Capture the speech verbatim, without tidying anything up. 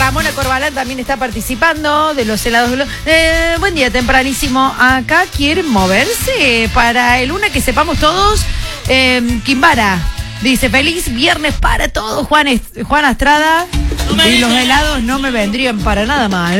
Ramona Corbalán también está participando de los helados. Eh, buen día, tempranísimo. Acá quieren moverse para el lunes que sepamos todos. Eh, Quimbara dice, feliz viernes para todos. Juan, Est- Juan Estrada. Y los helados no me vendrían para nada mal.